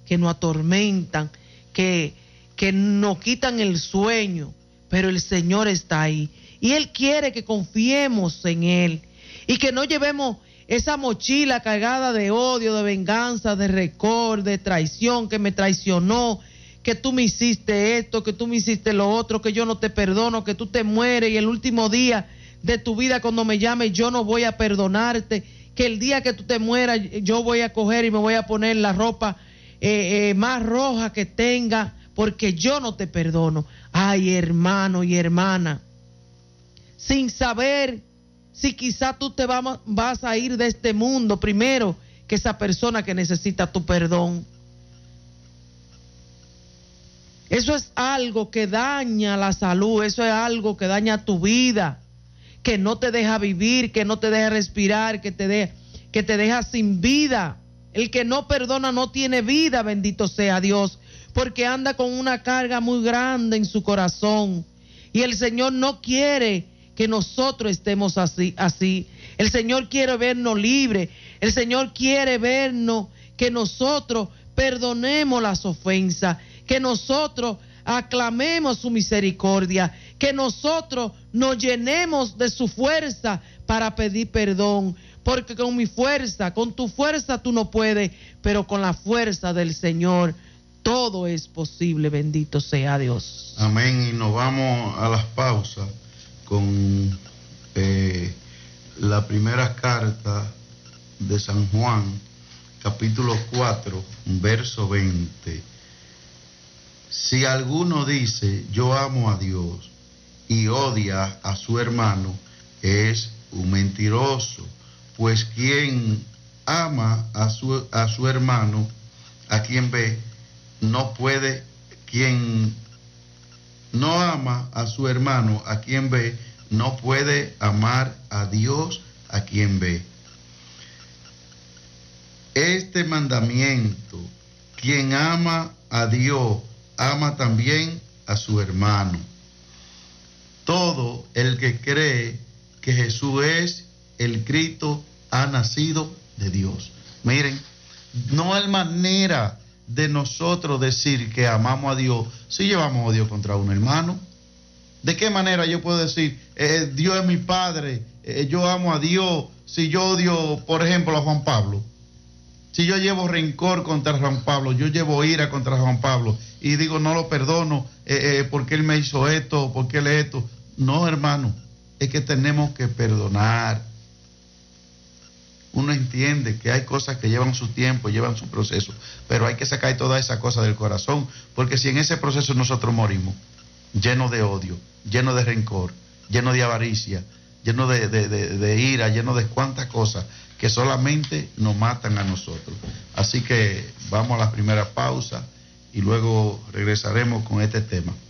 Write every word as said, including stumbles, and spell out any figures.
que nos atormentan, que, que nos quitan el sueño, pero el Señor está ahí. Y Él quiere que confiemos en Él y que no llevemos esa mochila cargada de odio, de venganza, de rencor, de traición, que me traicionó, que tú me hiciste esto, que tú me hiciste lo otro, que yo no te perdono, que tú te mueres y el último día de tu vida cuando me llames yo no voy a perdonarte, que el día que tú te mueras yo voy a coger y me voy a poner la ropa eh, eh, más roja que tenga porque yo no te perdono. Ay, hermano y hermana, sin saber si quizá tú te va, vas a ir de este mundo primero que esa persona que necesita tu perdón. Eso es algo que daña la salud, eso es algo que daña tu vida, que no te deja vivir, que no te deja respirar, que te, de, que te deja sin vida. El que no perdona no tiene vida, bendito sea Dios, porque anda con una carga muy grande en su corazón. Y el Señor no quiere que nosotros estemos así, así. El Señor quiere vernos libres. El Señor quiere vernos que nosotros perdonemos las ofensas, que nosotros aclamemos su misericordia, que nosotros nos llenemos de su fuerza para pedir perdón, porque con mi fuerza, con tu fuerza tú no puedes, pero con la fuerza del Señor todo es posible, bendito sea Dios. Amén. Y nos vamos a las pausas con eh, la primera carta de San Juan, capítulo cuatro, verso veinte. Si alguno dice yo amo a Dios y odia a su hermano, es un mentiroso, pues quien ama a su, a su hermano, a quien ve, no puede, quien no ama a su hermano, a quien ve, no puede amar a Dios, a quien ve. Este mandamiento, quien ama a Dios, ama también a su hermano. Todo el que cree que Jesús es el Cristo ha nacido de Dios. Miren, no hay manera de nosotros decir que amamos a Dios si llevamos odio contra un hermano. ¿De qué manera yo puedo decir eh, Dios es mi Padre, eh, yo amo a Dios, si yo odio, por ejemplo, a Juan Pablo? Si yo llevo rencor contra Juan Pablo, yo llevo ira contra Juan Pablo y digo no lo perdono eh, eh, porque él me hizo esto, porque él es esto. No, hermano, es que tenemos que perdonar. Uno entiende que hay cosas que llevan su tiempo, llevan su proceso, pero hay que sacar toda esa cosa del corazón, porque si en ese proceso nosotros morimos llenos de odio, llenos de rencor, llenos de avaricia, llenos de, de, de, de ira, llenos de cuantas cosas que solamente nos matan a nosotros. Así que vamos a la primera pausa y luego regresaremos con este tema.